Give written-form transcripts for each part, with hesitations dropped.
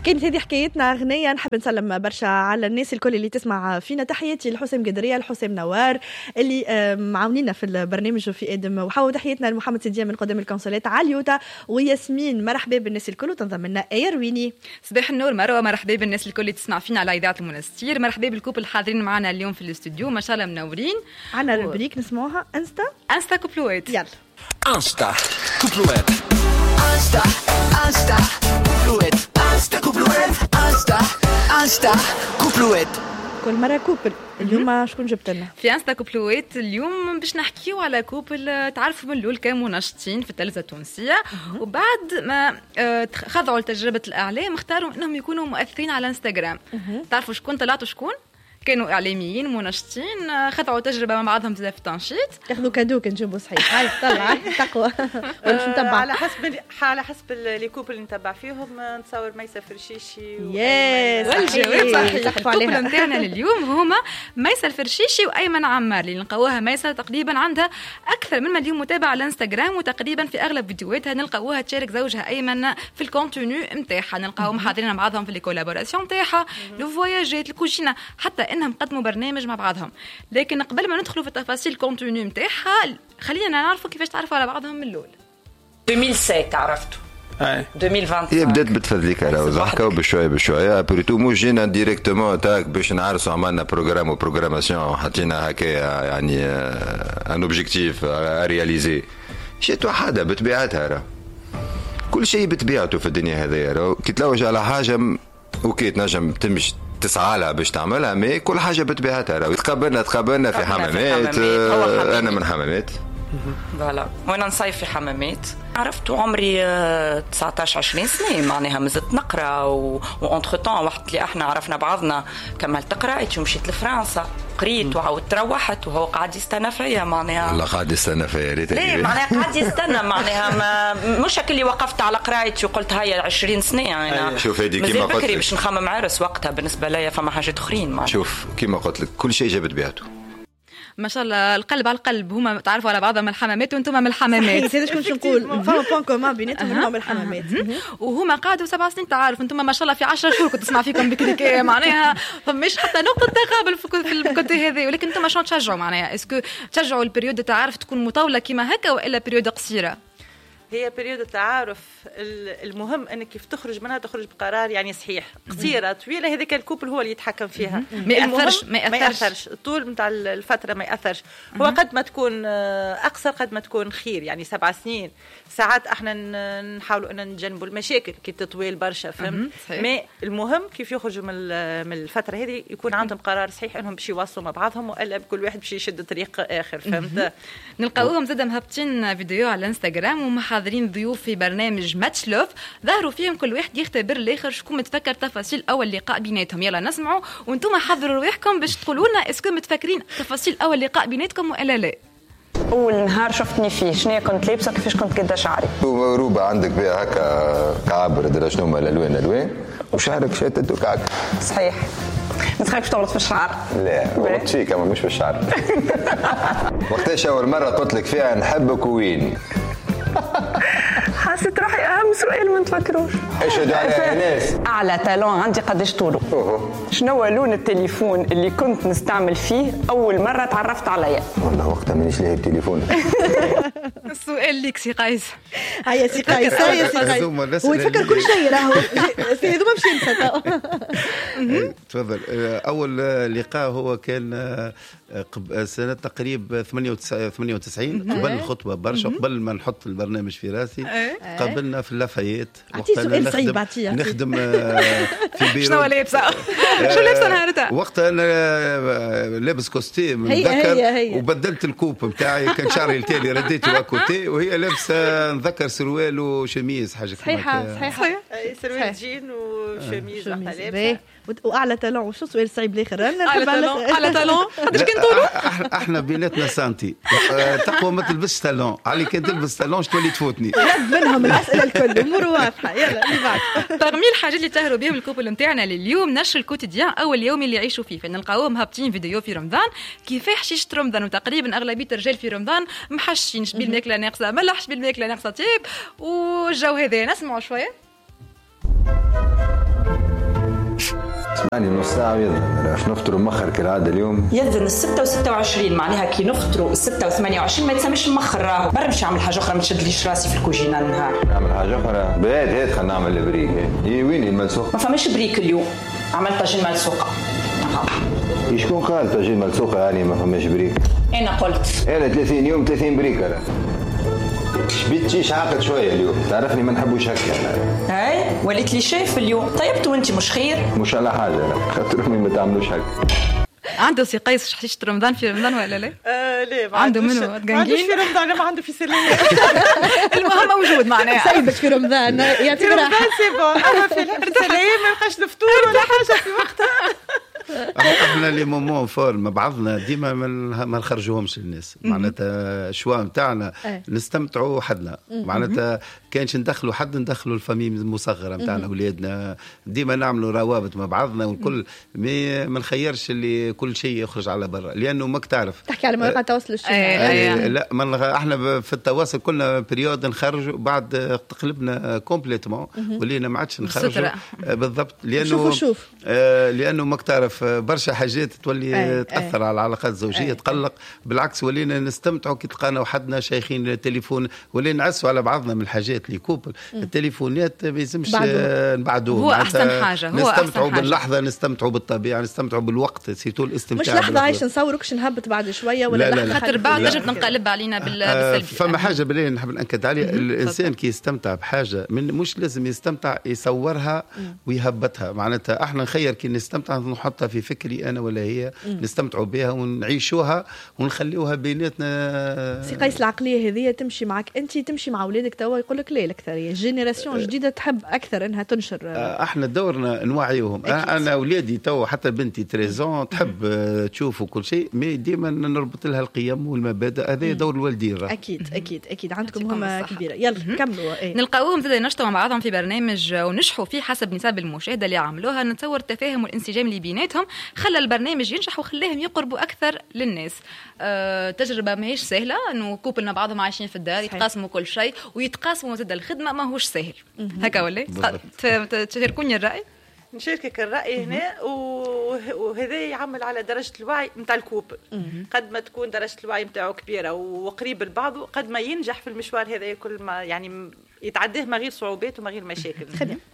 كانت هذه حكايتنا أغنية. نحب نسلم برشا على الناس الكل اللي تسمع فينا. تحياتي لحسام قدرية، لحسام نوار اللي معاونينا في البرنامج وفي ادم وحاول. تحياتنا لمحمد سيدية من قدام الكونسولات عليوتا وياسمين. مرحبا بالناس الكل. وتنضم لنا ايرويني. صباح النور مروه. مرحبا بالناس الكل اللي تسمع فينا على اذاعه المنستير. مرحبا بالكوب الحاضرين معنا اليوم في الاستوديو، ما شاء الله منورين. عنا البريك نسمعوها انستا كوبلوات. يلا انستا كوبلوات. انستا كوبلوات. انستا كوبلوات. انستا كوبلوات. كل مرة كوبل. اليوم شكون جبت لنا في انستا كوبلوات؟ اليوم باش نحكيو على كوبل تعرفوا من الاول كانوا منشطين في التلفزة التونسية، وبعد ما خضعوا لتجربة الإعلام اختاروا انهم يكونوا مؤثرين على انستغرام. تعرفوا شكون طلعتوا؟ شكون كانوا إعلاميين منشطين خضعوا تجربة مع بعضهم في التنشيط. تاخذوا كادوك نجيبوا صحيح. هاي طلع تقوى. نتبع على حسب لي كوبل اللي نتبع فيهم. نتصور ميسة فرشيشي والجواب صحيح. الكوبل نتاعنا لليوم هما ميسة الفرشيشي وأيمن عمار، اللي نلقاوها ميسة تقريبا عندها أكثر من 1 مليون متابع على الانستغرام، وتقريبا في أغلب فيديوهاتها نلقاوها تشارك زوجها أيمن في الكونتوني نتاعها. نلقاوهم حاضرين مع بعضهم في الكولابوراسيون نتاعها، لو فواياجات، الكوشينة، حتى انهم قدموا برنامج مع بعضهم. لكن قبل ما ندخلوا في تفاصيل الكونتوني نتاعها خلينا نعرفوا كيفاش تعرفوا على بعضهم من الاول. 2007 عرفتوا 2025 هي بدات بتفضليك على وضحكه بشويه بريتو مو جينا ديريكتومون تاك باش نعرسوا. عملنا بروجرام وبروجراماسيون حطينا هكايا يعني ان اوبجيكتيف رياليزي. شيء وحده بطبيعتها راه كل شيء بطبيعته في الدنيا هذه. راه كي تلوج على حاجه اوكي تنجم تمشي تسعى لها باش تعملها، مي كل حاجه بطبيعتها. راه تقابلنا في حمامات. انا من حمامات فوالا، وانا نصيف في حمامات. عرفت عمري 19 20 سنه، معناها مازلت نقرا وانتر طون وقت اللي احنا عرفنا بعضنا كملت قرايتي ومشيت لفرنسا، قريت وعاودت روحت وهو قاعد يستنى فيا. معناها والله قاعد يستنى فيا ليه معناها قاعد يستنى معناها مش اللي وقفت على قرايتي وقلت هيا 20 سنه يعني. شوف هذه كيما قلت بكري باش نخمم عرس وقتها بالنسبه ليا فما حاجات اخرين معناها. شوف كيما قلت لك كل شيء جاب بيعته. ما شاء الله القلب على القلب. هما تعرفوا على بعضهم من الحمامات وانتم من الحمامات. هذا شكون نقول فما بوان كومان بيناتهم انهم من الحمامات. وهما قعدوا 7 سنين تعارف. انتم ما شاء الله في 10 شهور كنت تسمع فيكم بكريكيه معناها فماش حتى نقطه تقابل في الكوتي هذه. ولكن انتم شنو تشجعوا معناها؟ اسكو تشجعوا البريود تعارف تكون مطوله كيما هكا والا بريود قصيره؟ هي بريود التعارف المهم انك كيف تخرج منها تخرج بقرار يعني صحيح. قصيره طويله هذاك الكوبل هو اللي يتحكم فيها. ما يأثرش الطول نتاع الفتره ما يأثرش. هو قد ما تكون اقصر قد ما تكون خير. يعني 7 سنين ساعات احنا نحاولوا ان نجنبوا المشاكل كي تطويل برشا فهمت. ما المهم كيف يخرجوا من الفتره هذه يكون عندهم قرار صحيح انهم باش يواصلوا مع بعضهم والا كل واحد باش يشد طريق اخر فهمت. نلقاوهم زاد مهبطين فيديو على الانستغرام حاضرين ضيوف في برنامج ماتش لوف، ظهروا فيهم كل واحد يختبر الاخر شكون متفكر تفاصيل اول لقاء بيناتهم. يلا نسمعوا وانتم حضروا رواحكم باش تقولوا لنا اسكو متفكرين تفاصيل اول لقاء بيناتكم ولا لا. اول نهار شفتني فيه شنو كنت لابسه كيفاش كنت كدا شعري روبه عندك بها هكا كعبر درا شنو هما الالوان وشعرك شاتت وكعك صحيح. ما تخافش تغلط في الشعر. لا غلطت فيك اما مش في الشعر. وقتاش اول مره قلت لك فيها نحبك وين؟ حسيت روحي اهم سؤال ما نتفكروش. ايش على الناس؟ اعلى تالون عندي قداش طوله؟ شنو هو لون التليفون اللي كنت نستعمل فيه اول مره تعرفت عليا؟ والله وقتها مانيش لاهي التليفون. السؤال ليك سي قيس. هيا سي قيس هو يفكر كل شيء راهو في هذوما باش ينسى. تفضل. اول لقاء هو كان سنة تقريبا 98 قبل الخطبة برشا قبل ما نحط البرنامج في راسي. قابلنا في اللافايات وقتها نخدم في بيرو. شنو لابسة؟ شو لابسة نهارتها؟ وقتها أنا لابس كوستيم مذكر وبدلت الكوب متاعي كان شعري التالي رديته وكوتي وهي لابسة نذكر سروال وشميز حاجة صحيحة سروال جين وشميز لابسة. واعلى تالون وشو سؤال صعيب الاخر؟ اعلى تالون قداش كان طوله؟ احنا بيناتنا سنتي تقوى ما تلبس تالون علي كان تلبس تالون تولي تفوتني. رد منهم الاسئله الكل امور واضحه. يلا اللي بعد. رغم الحاجات اللي تهروا بهم الكوبل نتاعنا لليوم نشر الكوتيديان اول يوم اللي يعيشوا فيه فنلقاوهم هابطين فيديو في رمضان كيف حشيشه رمضان وتقريبا اغلبيه الرجال في رمضان محشين شبي الماكله ناقصه ملح شبي الماكله ناقصه طيب والجو هذا. نسمعوا شويه. اسمعني نص ساعة ويضرب باش نفطروا مخر كالعادة اليوم. يذن 6 و26 معناها كي نفطروا 6 و28 ما تسميش مخر راهو. برا باش نعمل حاجة أخرى ما تشدليش راسي في الكوجينة النهار. نعمل حاجة أخرى. هات خلينا نعمل البريك. وين الملسوقة؟ ما فماش بريك اليوم. عملت طاجين ملسوقة. شكون قال طاجين ملسوقة يعني ما فماش بريك؟ أنا قلت. أنا 30 يوم 30 بريك أنا. شبيت شيش عاقد شويه اليوم، تعرفني ما نحبوش هكا. هاي وليت لي شايف اليوم. طيبت وانت مش خير؟ مش على حاجه خاطر امي ما تعملوش هكا. عنده سي قيس حشيشة رمضان في رمضان ولا لا؟ لا ما عنده منه ما عندوش في رمضان، ما عنده في سلية. المهم موجود معناها. سايبك في رمضان يعطيك راحة. سي بون، أما في سلية ما يبقاش الفطور ولا حاجة في وقتها. احنا لي مومون فورم بعضنا ديما ما نخرجوهمش للناس. معناتها الشوا نتاعنا نستمتعوا حدنا. معناتها كانش ندخلوا حد ندخلوا الفامي المصغره نتاعنا اولادنا. ديما نعملوا روابط مع بعضنا والكل ما نخيرش اللي كل شيء يخرج على برا لانه ماك تعرف. تحكي على مواقع التواصل الاجتماعي. لا احنا في التواصل كنا بريود نخرجوا بعد تقلبنا كومبليتمون ولينا ما عادش نخرجوا بالضبط لانه ماك تعرف برشا حاجات تولي تأثر على العلاقات الزوجية تقلق. بالعكس ولينا نستمتعوا كي تلقانا وحدنا شايخين التليفون ولينا نعسوا على بعضنا من الحاجات اللي كوبل. التليفونات ما يلزمش نبعدوه. هو أحسن حاجة. نستمتعوا باللحظة، نستمتعوا بالطبيعة، نستمتعوا بالوقت. سيتو الاستمتاع مش لحظة عايش نصورك نهبط بعد شوية ولا لا خاطر بعد نجم ننقلب علينا بالسلبي. فما حاجة بالله نحب نأكد عليها. الإنسان كي يستمتع بحاجة مش لازم يستمتع يصورها ويهبطها. معناتها احنا نخير كي نستمتع نحطها في فكري أنا ولا هي نستمتعوا بها ونعيشوها ونخليوها بيناتنا. سي قيس العقلية هذه تمشي معك أنت تمشي مع أولادك توا يقول لك لا الأكثرية جينيراسيون جديدة تحب أكثر أنها تنشر. احنا دورنا نوعيهم. أنا أولادي توا حتى بنتي 13 تحب تشوف كل شيء مي ديما نربط لها القيم والمبادئ. هذا دور الوالدين. أكيد عندكم مهمة كبيرة. يلا كملوا. نلقاوهم زاد ينشطوا مع بعضهم في برنامج ونجحوا فيه حسب نسب المشاهدة اللي عملوها. نتصور التفاهم والانسجام اللي بيناتهم خلى البرنامج ينجح وخلاهم يقربوا أكثر للناس. تجربة ماهيش سهلة إنه كوبل مع بعضهم عايشين في الدار يتقاسموا كل شيء ويتقاسموا زاد الخدمة ما هوش سهل. هكا ولا تشاركوني الرأي؟ نشاركك الرأي هنا وهذا يعمل على درجة الوعي متاع الكوبل. قد ما تكون درجة الوعي متاعه كبيرة وقريب لبعضه قد ما ينجح في المشوار هذا كل ما يعني يتعداه ما غير صعوبات وما غير مشاكل.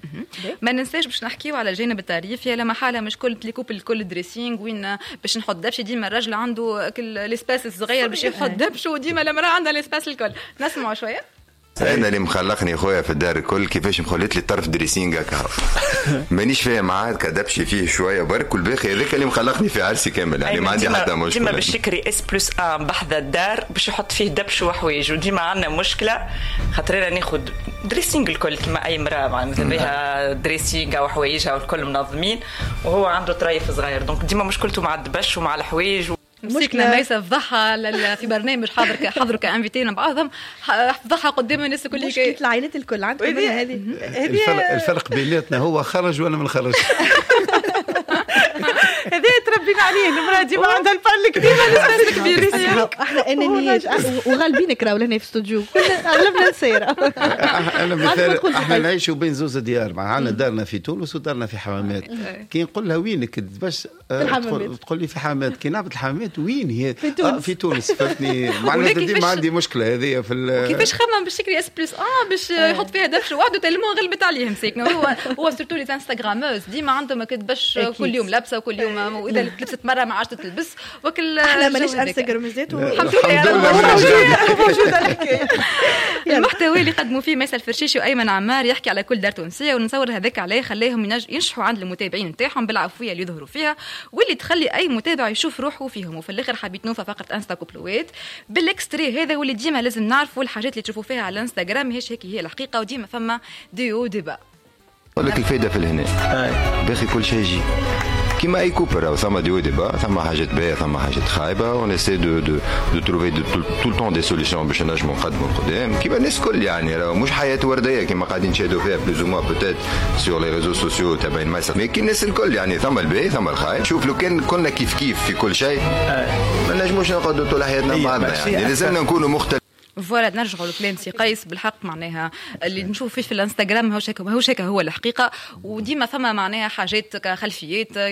ما ننساش باش نحكيو على الجانب التعريفي. لما حالة مش كل ليكوبل الكل دريسينغ وين باش نحط دبش. ديما الراجل عنده كل الاسباس الصغير باش يحط دبش وديما المرأة عندها الاسباس الكل. نسمعوا شوية. انا اللي مخلقني خويا في الدار الكل كيفاش مخليت لي طرف دريسينغ هكا مانيش فاهم معاه كدبشي فيه شويه برك والباقي هذاك اللي مخلقني في عرسي كامل يعني ما عندي حتى مشكله. ديما باش يكري S+1 بحذا الدار باش يحط فيه دبش وحوايج وديما عندنا مشكله خاطر انا ناخذ دريسينغ الكل كما اي امراه معناتها بها دريسينغ او حوايجها والكل منظمين وهو عنده طريف صغير دونك ديما مشكلته مع الدبش ومع الحوايج. مشكلة ميسة فضحها في برنامج حضروا كأنفيتينا بعضهم فضحها قدام الناس الكل. مشكلة العائلات الكل عندكم هذه. الفرق بيناتنا هو خرج وأنا ما نخرج. هذا تربينا عليه المرأة دي ما عندها البال كبير الأساس كبير. احنا انانيات وغالبينك راهو لهنا في استوديو كلنا اغلبنا نسيرة. انا مثال احنا نعيشوا بين زوز ديار معنا دارنا في تونس ودارنا في حمامات. كي نقول لها وينك باش تقول لي في حمامات. كي نعبد الحمامات وين هي في تونس فهمتني. معناتها ديما عندي مشكلة هذه في كيفاش خمم باش يكري S+1 باش يحط فيها دبش وحده تلمو غلبت عليه مساكنه. هو سورتو لي انستغراموز ديما عندهم ما كتبش كل يوم لابسه وكل يوم واذا لبست مره ما عادش تلبس وكل. احنا ماليش انستغرامزات الحمد لله موجوده الحكايه. المحتوى اللي قدموا فيه ميسا الفرشيشي وايمن عمار يحكي على كل دار تونسيه ونصور هذاك عليه خلاهم ينجحوا عند المتابعين نتاعهم بالعفويه اللي يظهروا فيها واللي تخلي اي متابع يشوف روحه فيهم. وفي الاخر حبيت نوفى فقره انستا كوبلوات بالاكستري هذا واللي ديما لازم نعرفوا الحاجات اللي تشوفوا فيها على الانستغرام ماهيش هيك هي الحقيقه وديما فما ديو ديبا. أقول لك الفايدة في الهنا باقي كل شيء يجي كيما أي كوبر أو ثم ديو ديبا ثم حاجات باهية ثم حاجات خايبة ونسي دو تروفي طول طون دي سوليسيون باش نجمو نقدمو قدام كيما الناس الكل يعني راهو مش حياة وردية كيما قاعدين نشاهدوا فيها بلوز او موا بوتيت سور لي ريزو سوسيو تابعين مايسر مي كي الناس الكل يعني ثم الباهي ثم الخايب. شوف لو كان كنا كيف في كل شيء ما نجموش نقعدوا طول حياتنا مع بعضنا يعني لازمنا نكونوا مختلفين. فوالا نرجعوا لكلام سي قيس بالحق معناها اللي نشوف فيه في الانستغرام ماهوش هكا هو الحقيقه وديما فما معناها حاجات كخلفيات